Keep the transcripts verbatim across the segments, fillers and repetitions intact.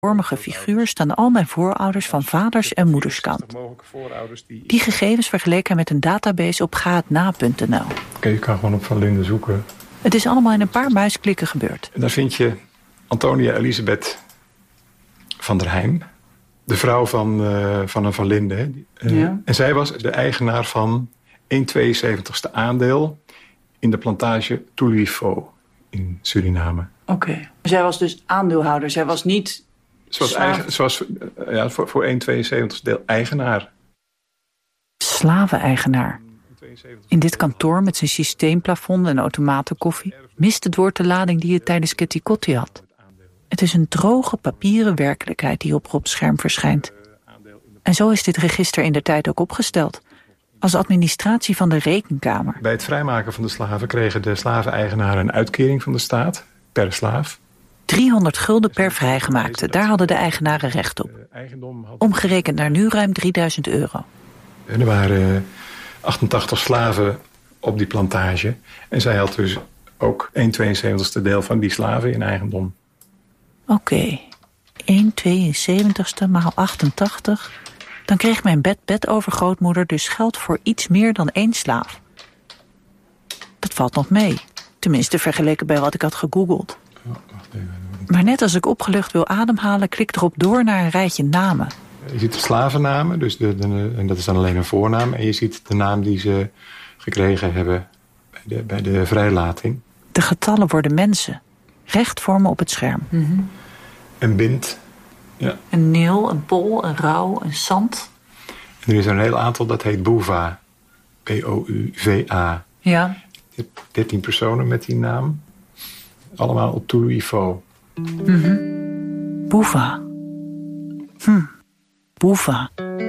vormige figuur staan al mijn voorouders van vaders- en moederskant. Die gegevens vergeleek hij met een database op ga het na punt n l. Oké, okay, je kan gewoon op Van Linde zoeken. Het is allemaal in een paar muisklikken gebeurd. En daar vind je Antonia Elisabeth van der Heim. De vrouw van, uh, van een Van Linde. Uh, ja. En zij was de eigenaar van één tweeënzeventigste aandeel in de plantage Touloufo in Suriname. Oké. Okay. Zij was dus aandeelhouder. Zij was niet... Ze was, eigen, ze was uh, ja, voor, voor één tweeënzeventigste deel eigenaar. Slaven-eigenaar. In dit kantoor met zijn systeemplafond en automatenkoffie mist het woord de lading die je tijdens Ketty Kotti had. Het is een droge papieren werkelijkheid die op Rob's scherm verschijnt. En zo is dit register in de tijd ook opgesteld. Als administratie van de rekenkamer. Bij het vrijmaken van de slaven kregen de slaveneigenaren een uitkering van de staat per slaaf. driehonderd gulden per vrijgemaakte, daar hadden de eigenaren recht op. Omgerekend naar nu ruim drieduizend euro. En er waren achtentachtig slaven op die plantage. En zij had dus ook één tweeënzeventigste deel van die slaven in eigendom. Oké, okay. één tweeënzeventigste maal achtentachtig. Dan kreeg mijn bed-bed-overgrootmoeder dus geld voor iets meer dan één slaaf. Dat valt nog mee. Tenminste, vergeleken bij wat ik had gegoogeld. Oh, wacht even. Maar net als ik opgelucht wil ademhalen, klik erop door naar een rijtje namen. Je ziet de slavennamen, dus de, de, en dat is dan alleen een voornaam. En je ziet de naam die ze gekregen hebben bij de, bij de vrijlating. De getallen worden mensen. Recht voor me op het scherm. Mm-hmm. Een bind. Ja. Een neel, een pol, een rouw, een zand. En er is een heel aantal, dat heet Bouva. B O U V A. Ja. Je hebt dertien personen met die naam. Allemaal op Touloufo. Mm-hmm. Bouva. Hm. Bouva.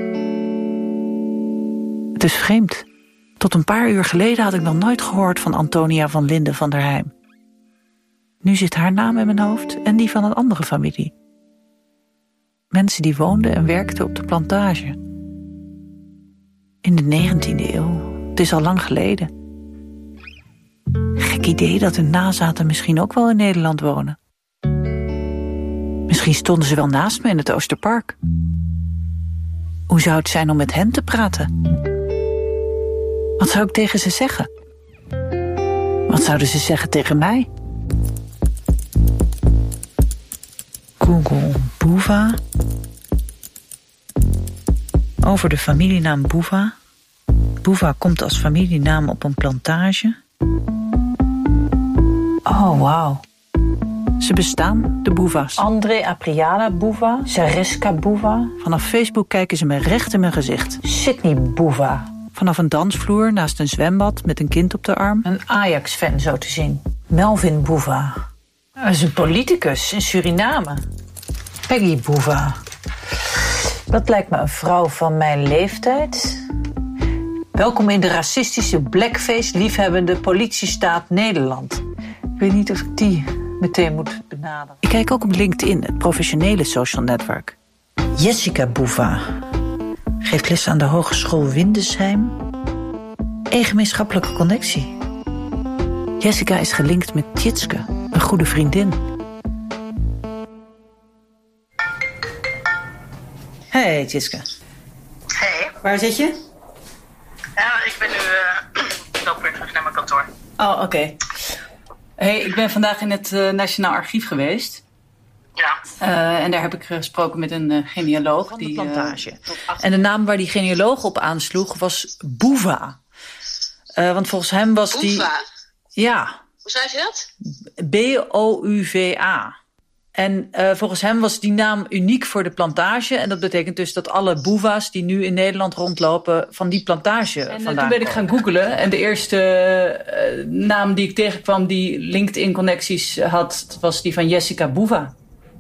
Het is vreemd. Tot een paar uur geleden had ik nog nooit gehoord van Antonia van Linde van der Heim. Nu zit haar naam in mijn hoofd en die van een andere familie. Mensen die woonden en werkten op de plantage. In de negentiende eeuw. Het is al lang geleden. Gek idee dat hun nazaten misschien ook wel in Nederland wonen. Misschien stonden ze wel naast me in het Oosterpark. Hoe zou het zijn om met hen te praten? Wat zou ik tegen ze zeggen? Wat zouden ze zeggen tegen mij? Google Bouva. Over de familienaam Bouva. Bouva komt als familienaam op een plantage. Oh, wauw. Ze bestaan, de Bouva's. André Apriala Bouva, Sariska Bouva. Vanaf Facebook kijken ze me recht in mijn gezicht. Sydney Bouva. Vanaf een dansvloer naast een zwembad met een kind op de arm. Een Ajax-fan zo te zien. Melvin Bouva. Dat is een politicus in Suriname. Peggy Bouva. Dat lijkt me een vrouw van mijn leeftijd. Welkom in de racistische blackface-liefhebbende politiestaat Nederland. Ik weet niet of ik die meteen moet benaderen. Ik kijk ook op LinkedIn, het professionele social network. Jessica Bouva. Geeft les aan de Hogeschool Windesheim. Een gemeenschappelijke connectie. Jessica is gelinkt met Tjitske, een goede vriendin. Hey Tjitske. Hey. Waar zit je? Ja, ik ben nu uh, ik loop weer terug naar mijn kantoor. Oh, oké. Okay. Hey, ik ben vandaag in het uh, Nationaal Archief geweest. Ja. Uh, en daar heb ik gesproken met een uh, genealoog. Van de die, plantage. Uh, en de naam waar die genealoog op aansloeg was Bouva. Uh, want volgens hem was Bouva. die... Ja. Hoe schrijf je dat? B O U V A. En uh, volgens hem was die naam uniek voor de plantage. En dat betekent dus dat alle Bouva's die nu in Nederland rondlopen van die plantage en, vandaan. En toen ben ik gaan googlen. En de eerste uh, naam die ik tegenkwam die LinkedIn-connecties had, was die van Jessica Bouva.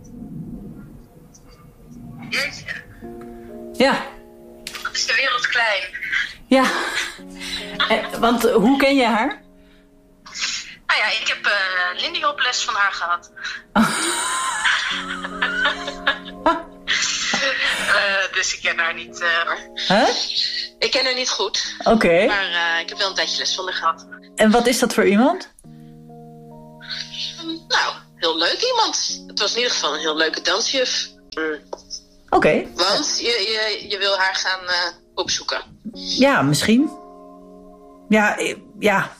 Jeetje. Ja. Wat is de wereld klein. Ja. eh, want hoe ken je haar? Nou ja, ik heb uh, Lindy Hop les van haar gehad. Oh. uh, dus ik ken haar niet. Uh, huh? Ik ken haar niet goed. Oké. Okay. Maar uh, ik heb wel een tijdje les van haar gehad. En wat is dat voor iemand? Nou, heel leuk iemand. Het was in ieder geval een heel leuke dansjuf. Mm. Oké. Okay. Want je, je, je wil haar gaan uh, opzoeken. Ja, misschien. Ja, ja.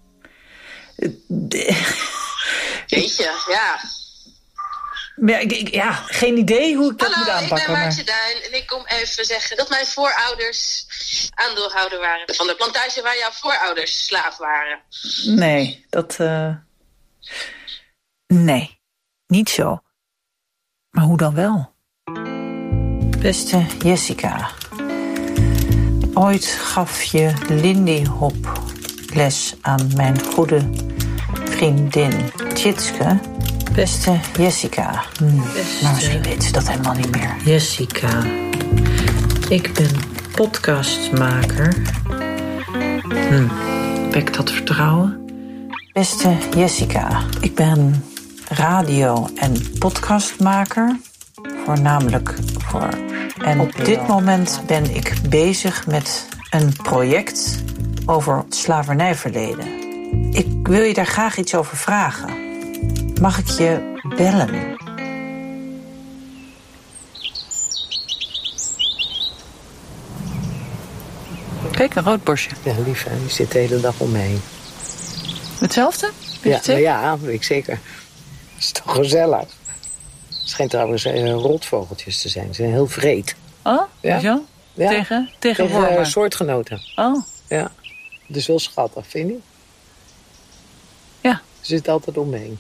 Jeetje, ja. Ja, ik, ik, ja, geen idee hoe ik dat Hallo, moet aanpakken. Ik ben Maartje maar... Duin en ik kom even zeggen dat mijn voorouders aandeelhouder waren van de plantage waar jouw voorouders slaaf waren. Nee, dat... Uh... Nee, niet zo. Maar hoe dan wel? Beste Jessica, ooit gaf je Lindy Hop les aan mijn goede vriendin Tjitske. Beste Jessica. Beste... Maar misschien weet ze dat helemaal niet meer. Jessica, ik ben podcastmaker. Hm, wekt dat vertrouwen? Beste Jessica, ik ben radio- en podcastmaker. Voornamelijk voor... En op dit moment ben ik bezig met een project over het slavernijverleden. Ik wil je daar graag iets over vragen. Mag ik je bellen? Kijk, een roodborstje. Ja, lief, hè? Die zit de hele dag om me heen. Hetzelfde? Ja, nou ja, weet ik zeker. Het is toch gezellig. Het schijnt trouwens uh, rotvogeltjes te zijn. Ze zijn heel vreed. Oh, ja? Zo? Ja. Tegen? Tegen, Tegen uh, soortgenoten. Oh. Ja. Dus wel schattig, vind je? Ja. Ze zit altijd om me heen.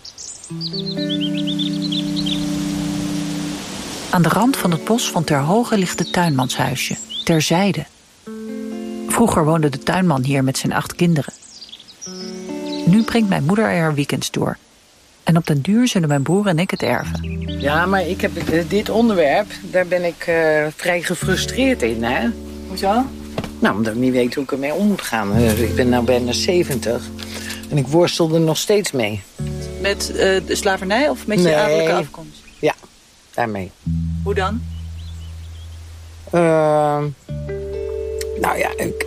Aan de rand van het bos van Terhoge ligt het tuinmanshuisje, terzijde. Vroeger woonde de tuinman hier met zijn acht kinderen. Nu brengt mijn moeder er haar weekends door. En op den duur zullen mijn broer en ik het erven. Ja, maar ik heb dit onderwerp, daar ben ik uh, vrij gefrustreerd in, hè? Hoezo? Nou, omdat ik niet weet hoe ik ermee om moet gaan. Uh, ik ben nou bijna zeventig en ik worstel er nog steeds mee. Met uh, de slavernij of met nee. je adellijke afkomst? Ja, daarmee. Hoe dan? Uh, nou ja, ik,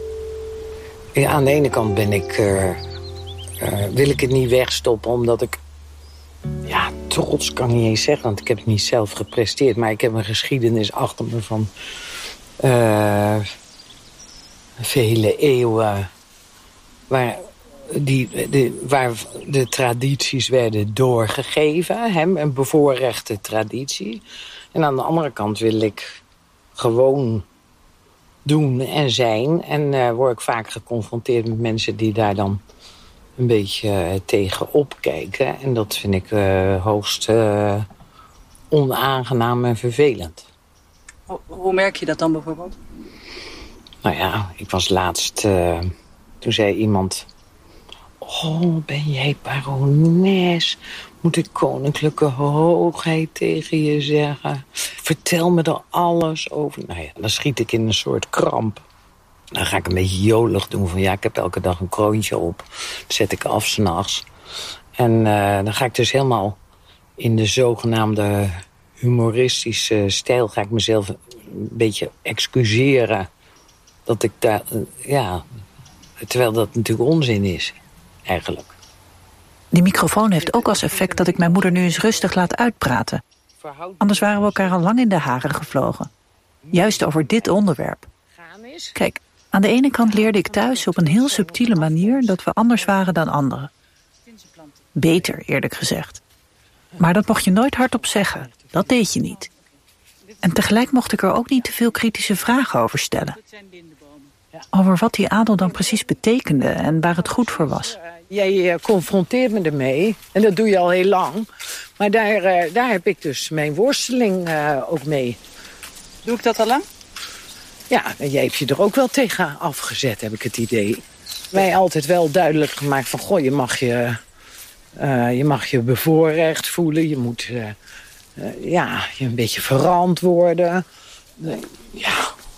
uh, aan de ene kant ben ik, uh, uh, wil ik het niet wegstoppen, omdat ik, ja, trots kan ik niet eens zeggen, want ik heb het niet zelf gepresteerd, maar ik heb een geschiedenis achter me van uh, vele eeuwen, waar, die, de, waar de tradities werden doorgegeven, hè, een bevoorrechte traditie. En aan de andere kant wil ik gewoon doen en zijn. En uh, word ik vaak geconfronteerd met mensen die daar dan een beetje uh, tegen opkijken. En dat vind ik uh, hoogst uh, onaangenaam en vervelend. Hoe, hoe merk je dat dan bijvoorbeeld? Nou ja, ik was laatst... Uh, toen zei iemand... Oh, ben jij barones? Moet ik koninklijke hoogheid tegen je zeggen? Vertel me er alles over. Nou ja, dan schiet ik in een soort kramp. Dan ga ik een beetje jolig doen van... ja, ik heb elke dag een kroontje op. Dan zet ik af 's nachts. En uh, dan ga ik dus helemaal in de zogenaamde humoristische stijl... ga ik mezelf een beetje excuseren. Dat ik daar... Uh, ja, terwijl dat natuurlijk onzin is, eigenlijk. Die microfoon heeft ook als effect dat ik mijn moeder nu eens rustig laat uitpraten. Anders waren we elkaar al lang in de haren gevlogen. Juist over dit onderwerp. Kijk, aan de ene kant leerde ik thuis op een heel subtiele manier... dat we anders waren dan anderen. Beter, eerlijk gezegd. Maar dat mocht je nooit hardop zeggen. Dat deed je niet. En tegelijk mocht ik er ook niet te veel kritische vragen over stellen. Over wat die adel dan precies betekende en waar het goed voor was. Jij uh, confronteert me ermee, en dat doe je al heel lang. Maar daar, uh, daar heb ik dus mijn worsteling uh, ook mee. Doe ik dat al lang? Ja, en jij hebt je er ook wel tegen afgezet, heb ik het idee. Wij altijd wel duidelijk gemaakt van... goh, je mag je, uh, je, mag je bevoorrecht voelen. Je moet uh, uh, ja, je een beetje verantwoorden. Uh, ja...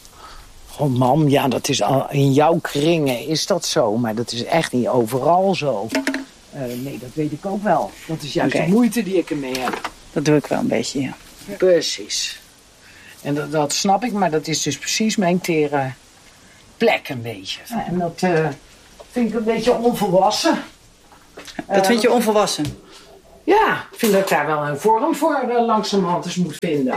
Oh mam, ja, dat is al, in jouw kringen is dat zo, maar dat is echt niet overal zo. Uh, nee, dat weet ik ook wel. Dat is juist okay. De moeite die ik ermee heb. Dat doe ik wel een beetje, ja. Precies. En dat, dat snap ik, maar dat is dus precies mijn tere plek een beetje. En dat uh, vind ik een beetje onvolwassen. Dat uh, vind je onvolwassen? Ja, ik vind dat ik daar wel een vorm voor uh, langzamerhand eens moet vinden.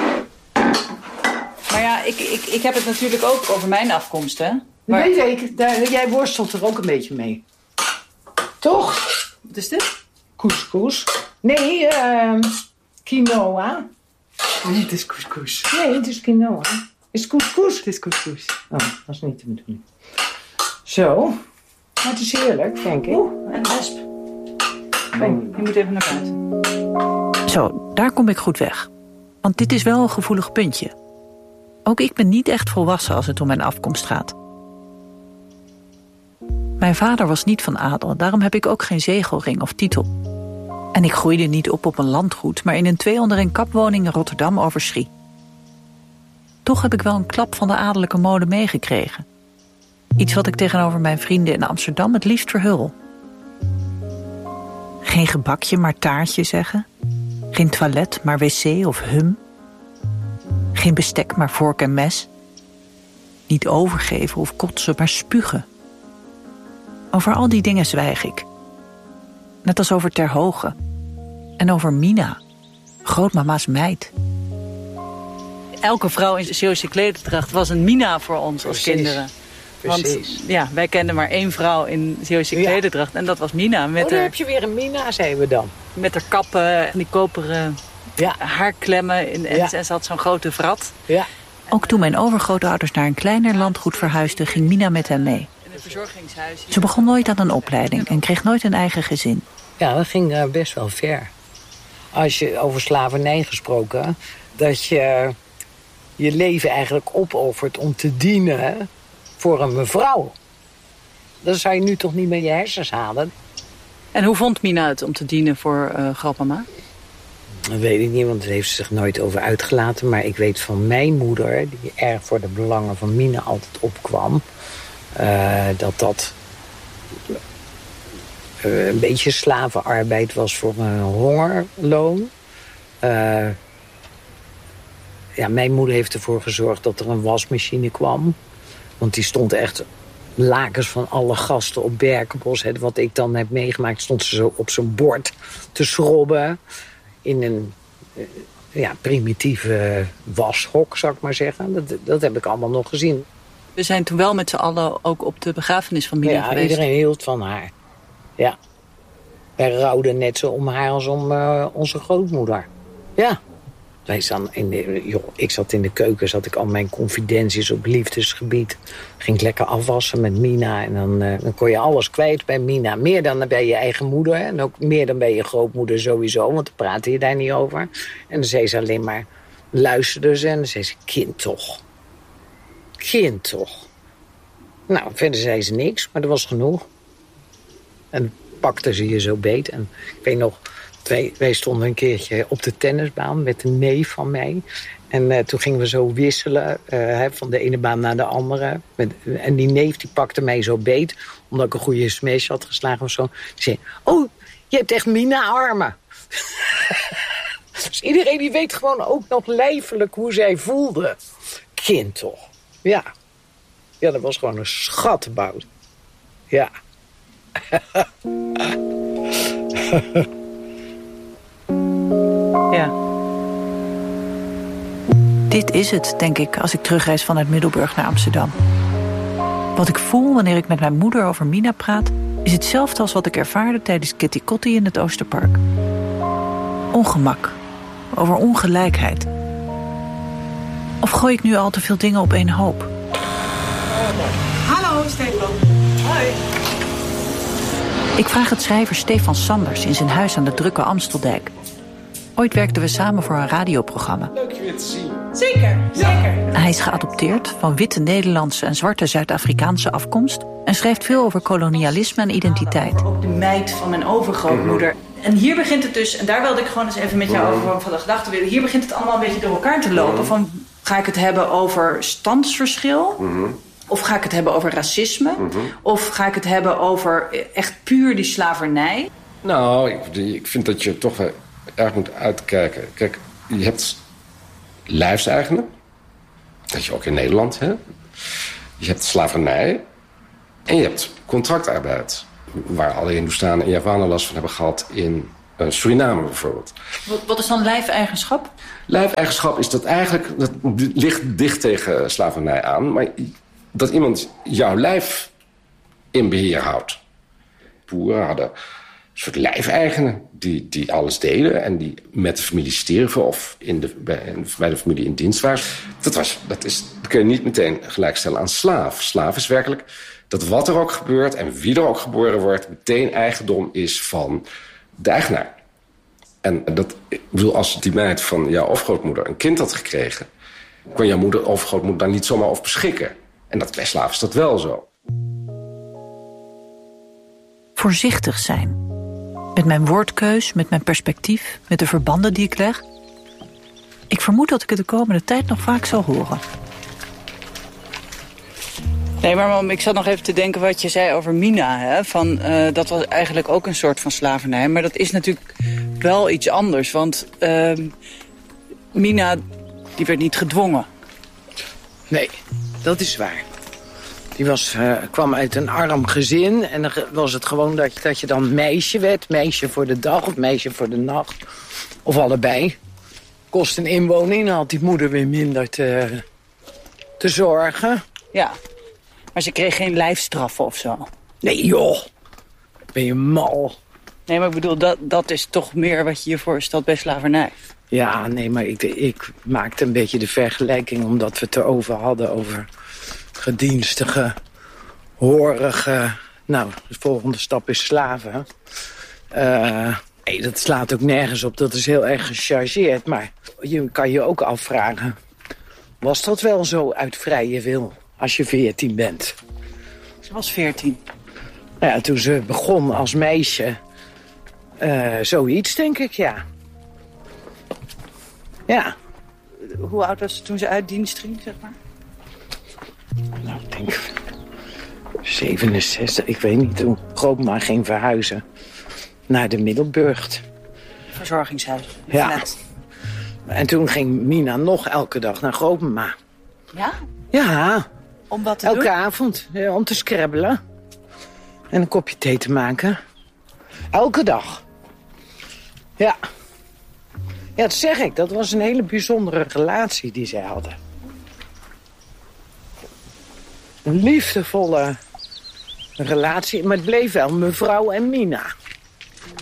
Maar ja, ik, ik, ik heb het natuurlijk ook over mijn afkomst, hè? Maar... Weet ik, daar, jij worstelt er ook een beetje mee. Toch? Wat is dit? Couscous. Nee, uh, quinoa. Nee, het is couscous. Nee, het is quinoa. Is het couscous? Het is couscous. Oh, dat is niet de bedoeling. Zo. Maar het is heerlijk, denk ik. Oeh, een wesp. Oh, je moet even naar buiten. Zo, daar kom ik goed weg. Want dit is wel een gevoelig puntje. Ook ik ben niet echt volwassen als het om mijn afkomst gaat. Mijn vader was niet van adel, daarom heb ik ook geen zegelring of titel. En ik groeide niet op op een landgoed, maar in een twee onder een kap woning in Rotterdam over Schie. Toch heb ik wel een klap van de adellijke mode meegekregen. Iets wat ik tegenover mijn vrienden in Amsterdam het liefst verhul. Geen gebakje, maar taartje zeggen. Geen toilet, maar wc of hum. Geen bestek, maar vork en mes. Niet overgeven of kotsen, maar spugen. Over al die dingen zwijg ik. Net als over Ter Hoge. En over Mina, grootmama's meid. Elke vrouw in Zeeuwse klederdracht was een Mina voor ons als Precies. kinderen. Want Precies. ja, wij kenden maar één vrouw in Zeeuwse Ja. klederdracht. En dat was Mina. Met Oh, dan haar, heb je weer een Mina, zeiden we dan. met haar kappen en die koperen Ja. haarklemmen. En, en, Ja. en ze had zo'n grote vrat. Ja. Ook toen mijn overgrootouders naar een kleiner landgoed verhuisden, ging Mina met hen mee. In een verzorgingshuis. Ze begon nooit aan een opleiding en kreeg nooit een eigen gezin. Ja, dat ging uh, best wel ver. Als je over slavernij gesproken, dat je je leven eigenlijk opoffert om te dienen voor een mevrouw. Dan zou je nu toch niet met je hersens halen. En hoe vond Mina het om te dienen voor uh, grootmama? Dat weet ik niet, want daar heeft ze zich nooit over uitgelaten. Maar ik weet van mijn moeder, die erg voor de belangen van Mina altijd opkwam, Uh, dat dat uh, een beetje slavenarbeid was voor een hongerloon. Uh, ja, mijn moeder heeft ervoor gezorgd dat er een wasmachine kwam. Want die stond echt lakens van alle gasten op Berkenbos. Hè, wat ik dan heb meegemaakt, stond ze zo op zo'n bord te schrobben. In een uh, ja, primitieve washok, zou ik maar zeggen. Dat, dat heb ik allemaal nog gezien. We zijn toen wel met z'n allen ook op de begrafenis van Mina ja, geweest. Iedereen hield van haar. Ja. Wij rouwden net zo om haar als om uh, onze grootmoeder. Ja. Wij staan in de, joh, ik zat in de keuken, zat ik al mijn confidenties op liefdesgebied. Ging ik lekker afwassen met Mina. En dan, uh, dan kon je alles kwijt bij Mina. Meer dan bij je eigen moeder. En ook meer dan bij je grootmoeder sowieso. Want dan praatte je daar niet over. En dan zei ze alleen maar, luisterde ze. En dan zei ze, kind toch. Kind toch. Nou, verder zei ze niks, maar dat was genoeg. En pakte ze je zo beet. En ik weet nog, wij, wij stonden een keertje op de tennisbaan met een neef van mij. En uh, toen gingen we zo wisselen, uh, van de ene baan naar de andere. Met, en die neef die pakte mij zo beet, omdat ik een goede smash had geslagen of zo. Die zei, oh, je hebt echt Mina-armen. Dus iedereen die weet gewoon ook nog lijfelijk hoe zij voelde. Kind toch. Ja. Ja, dat was gewoon een schatbout. Ja. Ja. Dit is het, denk ik, als ik terugreis vanuit Middelburg naar Amsterdam. Wat ik voel wanneer ik met mijn moeder over Mina praat, is hetzelfde als wat ik ervaarde tijdens Kitty Kotti in het Oosterpark. Ongemak. Over ongelijkheid. Of gooi ik nu al te veel dingen op één hoop? Hallo, Stefan. Hoi. Ik vraag het schrijver Stefan Sanders in zijn huis aan de drukke Amsteldijk. Ooit werkten we samen voor een radioprogramma. Leuk je weer te zien. Zeker, zeker. Hij is geadopteerd van witte Nederlandse en zwarte Zuid-Afrikaanse afkomst en schrijft veel over kolonialisme en identiteit. Ook de meid van mijn overgrootmoeder. Mm-hmm. En hier begint het dus, en daar wilde ik gewoon eens even met jou over van de gedachten willen. Hier begint het allemaal een beetje door elkaar te lopen. Van, ga ik het hebben over standsverschil? Mm-hmm. Of ga ik het hebben over racisme? Mm-hmm. Of ga ik het hebben over echt puur die slavernij? Nou, ik, ik vind dat je toch wel erg moet uitkijken. Kijk, je hebt lijfseigenen. Dat je ook in Nederland hebt. Je hebt slavernij. En je hebt contractarbeid. Waar alle Hindoestanen en Javanen last van hebben gehad in Uh, Suriname bijvoorbeeld. Wat, wat is dan lijfeigenschap? Lijfeigenschap is dat eigenlijk... dat ligt dicht tegen slavernij aan... maar dat iemand jouw lijf in beheer houdt. Boeren hadden een soort lijfeigenen die, die alles deden... en die met de familie stierven of in de, bij, bij de familie in dienst waren. Dat, was, dat, is, dat kun je niet meteen gelijkstellen aan slaaf. Slaaf is werkelijk dat wat er ook gebeurt en wie er ook geboren wordt... meteen eigendom is van de eigenaar. En dat, ik bedoel, als die meid van jouw overgrootmoeder een kind had gekregen... kon jouw moeder of grootmoeder daar niet zomaar over beschikken. En dat bij slaaf is dat wel zo. Voorzichtig zijn. Met mijn woordkeus, met mijn perspectief, met de verbanden die ik leg. Ik vermoed dat ik het de komende tijd nog vaak zal horen. Nee, maar mam, ik zat nog even te denken wat je zei over Mina. Hè? Van, uh, dat was eigenlijk ook een soort van slavernij. Maar dat is natuurlijk wel iets anders. Want uh, Mina, die werd niet gedwongen. Nee, dat is waar. Die was, uh, kwam uit een arm gezin. En dan was het gewoon dat je, dat je dan meisje werd. Meisje voor de dag of meisje voor de nacht. Of allebei. Kost een inwoning. Dan had die moeder weer minder te, te zorgen. Ja. Maar ze kreeg geen lijfstraffen of zo. Nee, joh. Ben je mal. Nee, maar ik bedoel, dat, dat is toch meer wat je je voorstelt bij slavernij. Ja, nee, maar ik, ik maakte een beetje de vergelijking... omdat we het erover hadden over gedienstige, horige... Nou, de volgende stap is slaven. Uh, nee, dat slaat ook nergens op. Dat is heel erg gechargeerd. Maar je kan je ook afvragen... was dat wel zo uit vrije wil... als je veertien bent? Ze was veertien. Nou ja, toen ze begon als meisje... Uh, zoiets, denk ik, ja. Ja. Hoe oud was ze toen ze uit dienst ging, zeg maar? Nou, ik denk... zevenenzestig, ik weet niet. Toen grootma ging verhuizen naar de Middelburgt. Verzorgingshuis. Ja. Net. En toen ging Mina nog elke dag naar grootma. Ja? Ja. Om wat te elke doen? Elke avond, ja, om te scrabbelen. En een kopje thee te maken. Elke dag. Ja. Ja, dat zeg ik. Dat was een hele bijzondere relatie die zij hadden. Een liefdevolle relatie. Maar het bleef wel mevrouw en Mina.